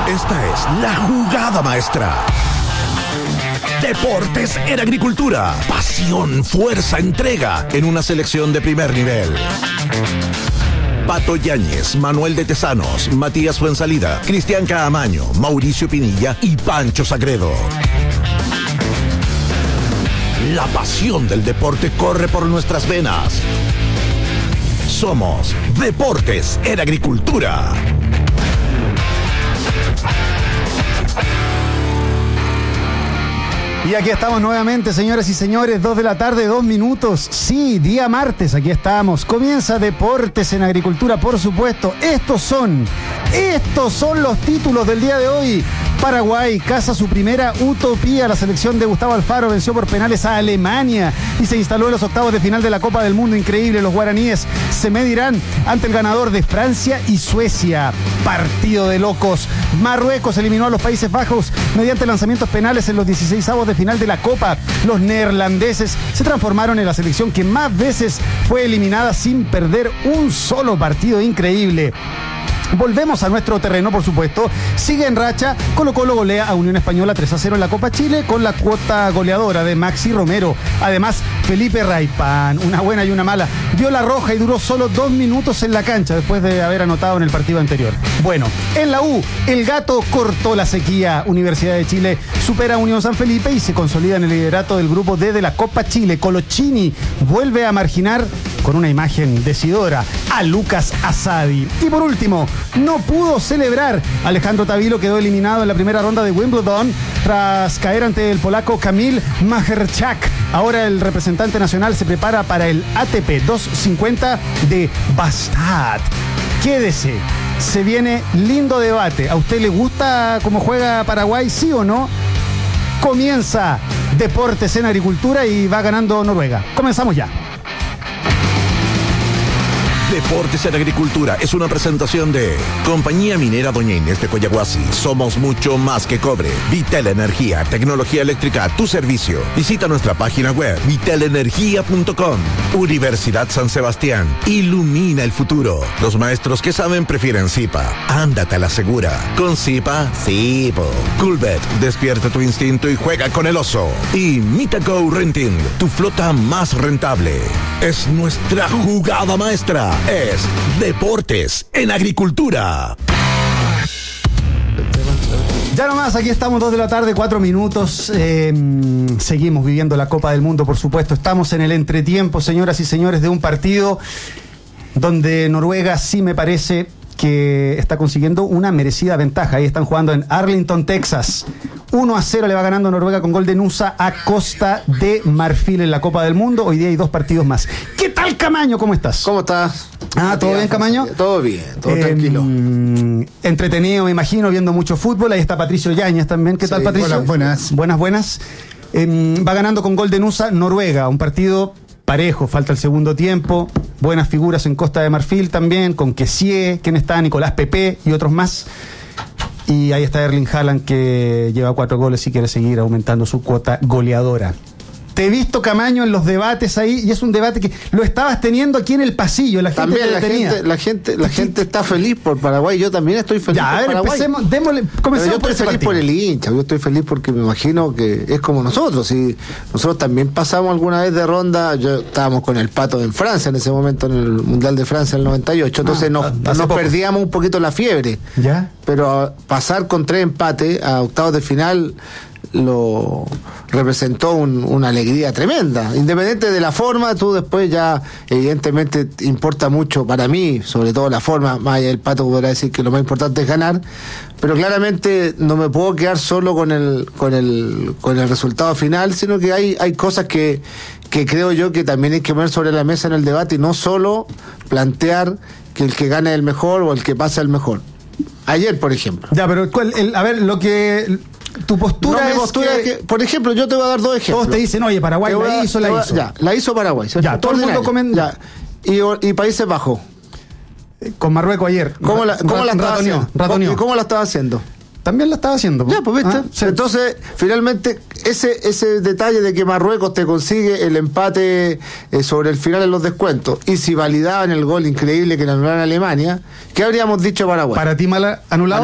Esta es la jugada maestra. Deportes en agricultura. Pasión, fuerza, entrega en una selección de primer nivel. Pato Yáñez, Manuel de Tesanos, Matías Fuensalida, Cristian Caamaño, Mauricio Pinilla y Pancho Sagredo. La pasión del deporte corre por nuestras venas. Somos Deportes en Agricultura. Y aquí estamos nuevamente, señoras y señores, 2 de la tarde, 2 minutos. Sí, día martes, aquí estamos. Comienza Deportes en Agricultura, por supuesto. Estos son los títulos del día de hoy. Paraguay caza su primera utopía. La selección de Gustavo Alfaro venció por penales a Alemania y se instaló en los octavos de final de la Copa del Mundo. Increíble, los guaraníes se medirán ante el ganador de Francia y Suecia. Partido de locos. Marruecos eliminó a los Países Bajos mediante lanzamientos penales en los 16avos de final de la Copa. Los neerlandeses se transformaron en la selección que más veces fue eliminada sin perder un solo partido. Increíble. Volvemos a nuestro terreno, por supuesto. Sigue en racha. Colo-Colo golea a Unión Española 3-0 en la Copa Chile con la cuota goleadora de Maxi Romero. Además, Felipe Raipán, una buena y una mala, dio la roja y duró solo 2 minutos en la cancha después de haber anotado en el partido anterior. Bueno, en la U, el Gato cortó la sequía. Universidad de Chile supera a Unión San Felipe y se consolida en el liderato del grupo D de la Copa Chile. Colochini vuelve a marginar con una imagen decidora a Lucas Asadi. Y por último, no pudo celebrar. Alejandro Tavilo quedó eliminado en la primera ronda de Wimbledon tras caer ante el polaco Kamil Majerchak. Ahora el representante nacional se prepara para el ATP 250 de Bastad. Quédese, se viene lindo debate. ¿A usted le gusta cómo juega Paraguay, sí o no? Comienza Deportes en Agricultura y va ganando Noruega. Comenzamos ya. Deportes en Agricultura es una presentación de Compañía Minera Doña Inés de Coyahuasi. Somos mucho más que cobre. Vital Energía, tecnología eléctrica a tu servicio. Visita nuestra página web vitalenergia.com. Universidad San Sebastián. Ilumina el futuro. Los maestros que saben prefieren Zipa. Ándate a la segura. Con Zipa, sí, po. Coolbet, despierta tu instinto y juega con el oso. Y Mitago Renting, tu flota más rentable. Es nuestra jugada maestra. Es Deportes en Agricultura. Ya nomás, aquí estamos 2 de la tarde, 4 minutos. Seguimos viviendo la Copa del Mundo, por supuesto. Estamos en el entretiempo, señoras y señores, de un partido donde Noruega sí me parece que está consiguiendo una merecida ventaja. Ahí están jugando en Arlington, Texas. 1-0 le va ganando Noruega con gol de Nusa a Costa de Marfil en la Copa del Mundo. Hoy día hay 2 partidos más. ¿Qué tal, Camaño? ¿Cómo estás? ¿Cómo estás? ¿Todo bien, Camaño? Todo bien, todo tranquilo. Entretenido, me imagino, viendo mucho fútbol. Ahí está Patricio Yáñez también. ¿Qué tal, Patricio? Buenas. Buenas. Va ganando con gol de Nusa Noruega. Un partido parejo, falta el segundo tiempo. Buenas figuras en Costa de Marfil también, con Kessie, ¿quién está? Nicolás Pepe y otros más. Y ahí está Erling Haaland, que lleva 4 goles y quiere seguir aumentando su cuota goleadora. Te he visto, Camaño, en los debates ahí, y es un debate que lo estabas teniendo aquí en el pasillo. La gente también la gente está feliz por Paraguay. Yo también estoy feliz ya, por Paraguay. Comencemos yo estoy feliz por el hincha. Yo estoy feliz porque me imagino que es como nosotros. Y nosotros también pasamos alguna vez de ronda. Estábamos con el Pato en Francia en ese momento, en el Mundial de Francia en el 98. Entonces nos perdíamos un poquito la fiebre. ¿Ya? Pero pasar con 3 empates a octavos de final lo representó una alegría tremenda. Independiente de la forma, tú después ya evidentemente importa mucho para mí, sobre todo la forma. Más allá del Pato podrá decir que lo más importante es ganar, pero claramente no me puedo quedar solo con el resultado final, sino que hay cosas que creo yo que también hay que poner sobre la mesa en el debate y no solo plantear que el que gane es el mejor o el que pasa el mejor. Ayer, por ejemplo. Ya, pero lo que tu postura, es que, por ejemplo, yo te voy a dar 2 ejemplos. Todos te dicen, oye, Paraguay la hizo. Ya, la hizo Paraguay. Ya, todo el mundo comenta. Y Países Bajos. Con Marruecos ayer. ¿Cómo la estaba haciendo? ¿Y cómo la estaba haciendo? También la estaba haciendo. Ya, pues viste. Sí. Entonces, finalmente, ese detalle de que Marruecos te consigue el empate sobre el final en los descuentos, y si validaban el gol increíble que le anularon a Alemania, ¿qué habríamos dicho Paraguay? ¿Para ti mal anulado?